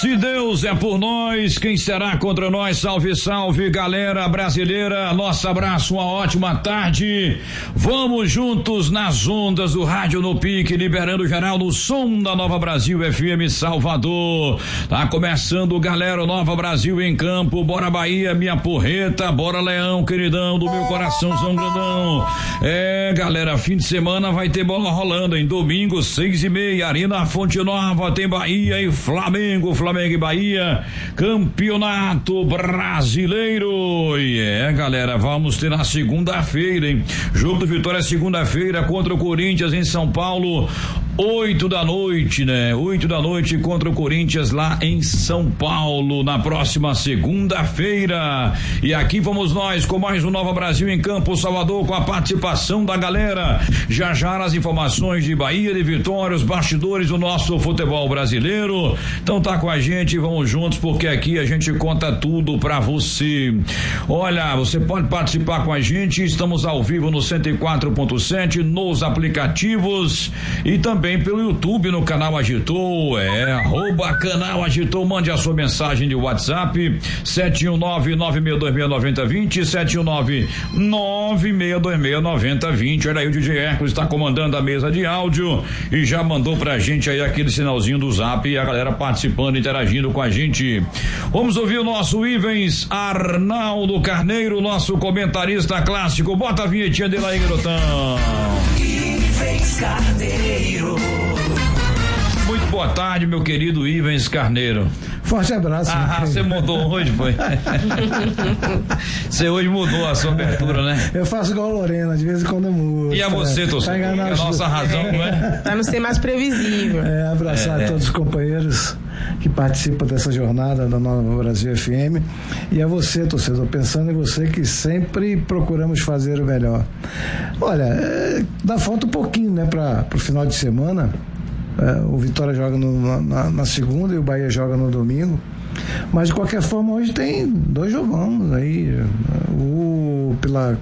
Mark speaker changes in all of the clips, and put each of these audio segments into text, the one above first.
Speaker 1: Se Deus é por nós, quem será contra nós? Salve, salve, galera brasileira. Nosso abraço, uma ótima tarde. Vamos juntos nas ondas do Rádio no Pique, liberando geral no som da Nova Brasil FM Salvador. Tá começando, galera, Nova Brasil em campo. Bora Bahia, minha porreta. Bora Leão, queridão do meu coraçãozão grandão. Galera, fim de semana vai ter bola rolando, em domingo, 6:30, Arena Fonte Nova, tem Bahia e Flamengo e Bahia, campeonato brasileiro. Galera, vamos ter na segunda-feira, hein? Jogo do Vitória segunda-feira contra o Corinthians em São Paulo, 8 da noite, né? 8 da noite contra o Corinthians lá em São Paulo, na próxima segunda-feira. E aqui vamos nós com mais um Nova Brasil em Campo, Salvador, com a participação da galera. Já as informações de Bahia, de Vitória, os bastidores do nosso futebol brasileiro. Então tá com a gente, vamos juntos, porque aqui a gente conta tudo pra você. Olha, você pode participar com a gente, estamos ao vivo no 104.7, nos aplicativos e também pelo YouTube, no canal Agitou, @canal Agitou. Mande a sua mensagem de WhatsApp, 719-9626-9020, 719-9626-9020. Olha aí, o DJ Hércules está comandando a mesa de áudio e já mandou pra gente aí aquele sinalzinho do Zap e a galera participando, interagindo com a gente. Vamos ouvir o nosso Ivens Arnaldo Carneiro, nosso comentarista clássico. Bota a vinhetinha dele aí, garotão.
Speaker 2: Ivens Carneiro.
Speaker 1: Muito boa tarde, meu querido Ivens Carneiro.
Speaker 3: Forte abraço.
Speaker 1: Você mudou hoje, foi? Você hoje mudou a sua abertura, né?
Speaker 3: Eu faço igual a Lorena, de vez em quando eu mudo.
Speaker 1: E a você, Tosson? É a nossa razão, não é?
Speaker 4: Pra não ser mais previsível.
Speaker 3: Abraçar todos os companheiros que participam dessa jornada da Nova Brasil FM. E a você, torcedor, pensando em você, que sempre procuramos fazer o melhor. Olha, dá falta um pouquinho, né, para o final de semana. O Vitória joga na segunda e o Bahia joga no domingo, mas de qualquer forma hoje tem 2 jogos aí, pela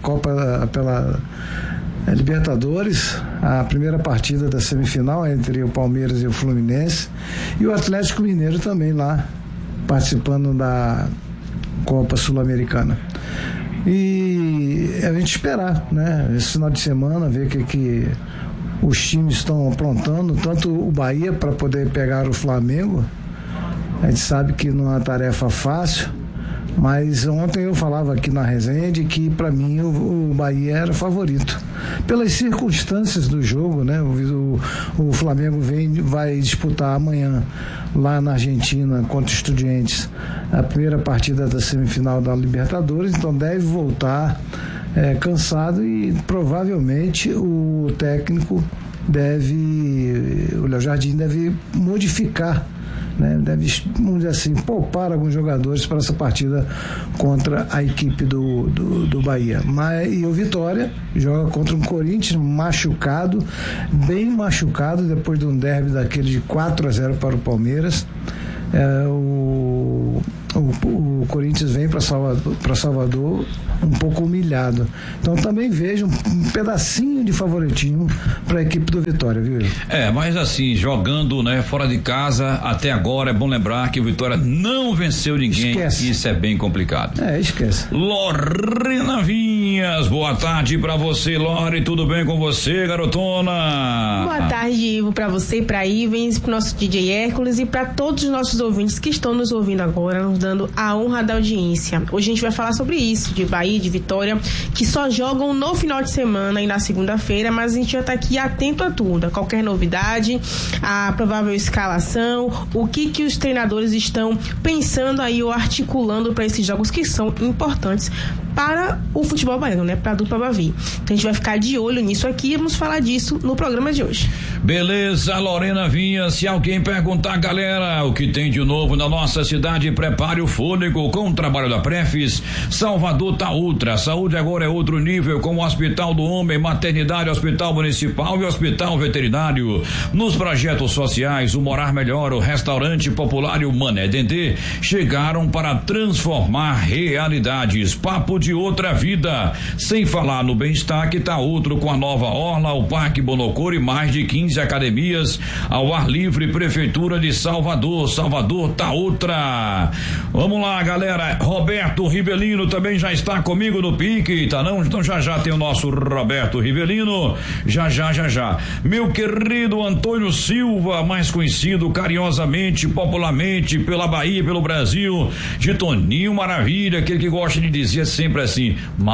Speaker 3: Libertadores, a primeira partida da semifinal entre o Palmeiras e o Fluminense, e o Atlético Mineiro também lá participando da Copa Sul-Americana. E a gente esperar, né, esse final de semana, ver o que os times estão aprontando, tanto o Bahia para poder pegar o Flamengo. A gente sabe que não é uma tarefa fácil, mas ontem eu falava aqui na resenha de que para mim o Bahia era favorito pelas circunstâncias do jogo, né? O Flamengo vai disputar amanhã lá na Argentina contra o Estudiantes a primeira partida da semifinal da Libertadores, então deve voltar cansado e provavelmente o técnico o Léo Jardim deve modificar, né? Deve, vamos dizer assim, poupar alguns jogadores para essa partida contra a equipe do Bahia. E o Vitória joga contra um Corinthians machucado, bem machucado, depois de um derby daquele de 4-0 para o Palmeiras. O Corinthians vem para Salvador um pouco humilhado. Então também vejo um pedacinho de favoritismo para a equipe do Vitória, viu?
Speaker 1: Mas assim, jogando, né, fora de casa, até agora é bom lembrar que o Vitória não venceu ninguém. Esquece. Isso é bem complicado.
Speaker 3: Esquece.
Speaker 1: Lorena Vinhas, boa tarde para você, Lore, tudo bem com você, garotona?
Speaker 4: Boa tarde, Ivo, para você, para Ivens, pro nosso DJ Hércules e para todos os nossos ouvintes que estão nos ouvindo agora, nos dando a honra da audiência. Hoje a gente vai falar sobre isso, de Bahia e de Vitória, que só jogam no final de semana e na segunda-feira, mas a gente já tá aqui atento a tudo, a qualquer novidade, a provável escalação, o que os treinadores estão pensando aí ou articulando para esses jogos que são importantes para o futebol baiano, né? Para a dupla Bavi. Então a gente vai ficar de olho nisso aqui e vamos falar disso no programa de hoje.
Speaker 1: Beleza, Lorena Vinha. Se alguém perguntar, galera, o que tem de novo na nossa cidade, prepare o fôlego com o trabalho da Prefis. Salvador tá ultra. Saúde agora é outro nível, com o Hospital do Homem, Maternidade, Hospital Municipal e Hospital Veterinário. Nos projetos sociais, o Morar Melhor, o Restaurante Popular e o Mané Dendê chegaram para transformar realidades. Papo de de outra vida. Sem falar no bem-estar que tá outro com a nova orla, o Parque Bonocor e mais de 15 academias ao ar livre, Prefeitura de Salvador. Salvador tá outra. Vamos lá, galera. Roberto Rivelino também já está comigo no pique, tá não? Então já tem o nosso Roberto Rivelino. Já. Meu querido Antônio Silva, mais conhecido carinhosamente, popularmente pela Bahia, pelo Brasil, de Toninho Maravilha, aquele que gosta de dizer sempre assim,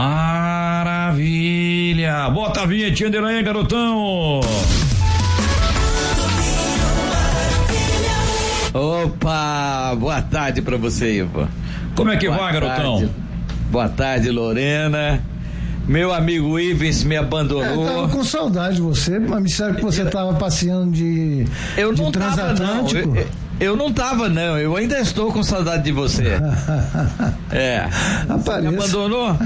Speaker 1: maravilha. Bota a vinhetinha dele aí, garotão.
Speaker 5: Opa, boa tarde pra você, Ivo.
Speaker 1: Como é que vai, garotão?
Speaker 5: Boa tarde, Lorena. Meu amigo Ivens me abandonou.
Speaker 3: Eu tava com saudade de você, mas me disseram que você tava passeando de transatlântico.
Speaker 5: Eu não tava, não. Eu ainda estou com saudade de você. Você me abandonou?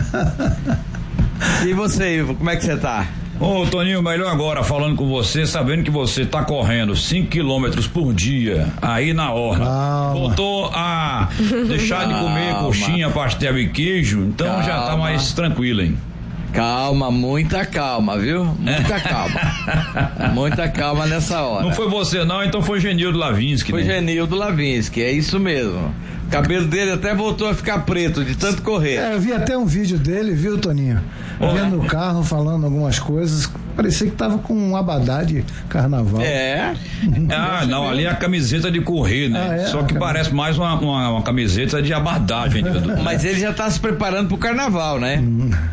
Speaker 5: E você, Ivo, como é que você tá?
Speaker 1: Ô, Toninho, melhor agora falando com você, sabendo que você tá correndo 5 quilômetros por dia aí na orla. Voltou a deixar de comer coxinha, pastel e queijo, então já tá mais tranquilo, hein?
Speaker 5: Calma, muita calma, viu? Muita calma. Muita calma nessa hora.
Speaker 1: Não foi você não, então foi Genildo Lavinsky.
Speaker 5: Foi, né? Genildo Lavinsky, é isso mesmo. O cabelo dele até voltou a ficar preto de tanto correr.
Speaker 3: Eu vi até um vídeo dele, viu, Toninho? Vendo no carro, falando algumas coisas. Parecia que tava com um abadá de carnaval.
Speaker 1: Não, ali é a camiseta de correr, né? Só que parece mais uma camiseta de abordagem.
Speaker 5: Mas ele já tá se preparando pro carnaval, né?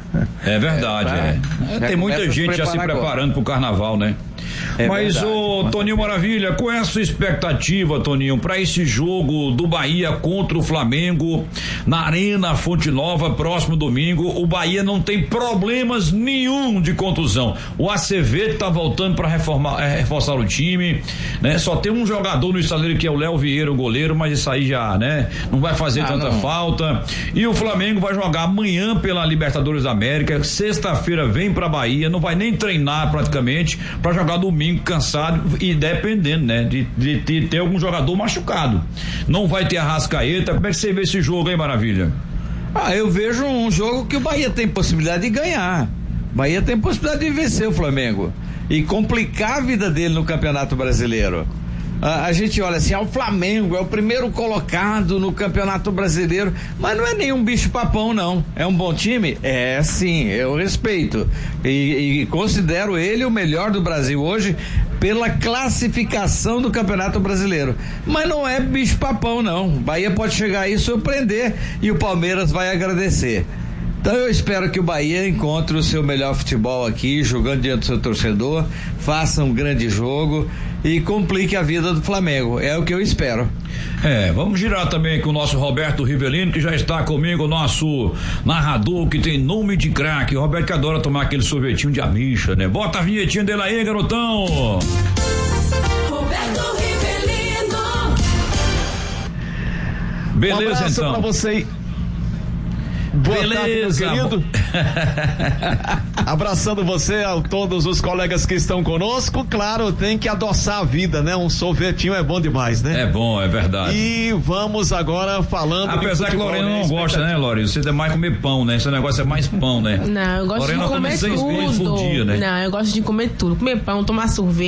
Speaker 1: É verdade, Tem muita gente já se preparando pro carnaval, né? Mas, ô Toninho Maravilha, qual é a sua expectativa, Toninho, para esse jogo do Bahia contra o Flamengo na Arena Fonte Nova, próximo domingo? O Bahia não tem problemas nenhum de contusão. O Acevedo tá voltando para reforçar o time, né? Só tem um jogador no estaleiro que é o Léo Vieira, o goleiro, mas isso aí já, né? Não vai fazer tanta falta. E o Flamengo vai jogar amanhã pela Libertadores da América, sexta-feira vem pra Bahia, não vai nem treinar praticamente, para jogar domingo cansado e dependendo, né? De ter algum jogador machucado. Não vai ter Arrascaeta. Como é que você vê esse jogo aí, Maravilha?
Speaker 5: Eu vejo um jogo que o Bahia tem possibilidade de ganhar. Bahia tem possibilidade de vencer o Flamengo e complicar a vida dele no Campeonato Brasileiro. A gente olha assim, o Flamengo é o primeiro colocado no Campeonato Brasileiro, mas não é nenhum bicho papão, não. É um bom time? É, sim, eu respeito e considero ele o melhor do Brasil hoje pela classificação do Campeonato Brasileiro, mas não é bicho papão, não. Bahia pode chegar aí e surpreender e o Palmeiras vai agradecer. Então eu espero que o Bahia encontre o seu melhor futebol aqui, jogando diante do seu torcedor, faça um grande jogo e complique a vida do Flamengo, é o que eu espero.
Speaker 1: Vamos girar também com o nosso Roberto Rivelino, que já está comigo, o nosso narrador que tem nome de craque, o Roberto que adora tomar aquele sorvetinho de ameixa, né? Bota a vinhetinha dele aí, garotão!
Speaker 2: Roberto Rivelino.
Speaker 1: Beleza,
Speaker 6: abraço
Speaker 1: então.
Speaker 6: pra você. Boa
Speaker 1: Beleza,
Speaker 6: tarde, meu querido. Abraçando você, a todos os colegas que estão conosco. Claro, tem que adoçar a vida, né? Um sorvetinho é bom demais, né?
Speaker 1: É bom, é verdade.
Speaker 6: E vamos agora falando.
Speaker 1: Apesar que Lorena não gosta, né, Lorena? Você é mais comer pão, né? Esse negócio é mais pão, né?
Speaker 4: Não, eu gosto
Speaker 1: Lorena
Speaker 4: de comer
Speaker 1: come 6 vezes por dia, né?
Speaker 4: Não, eu gosto de comer tudo. Comer pão, tomar sorvete.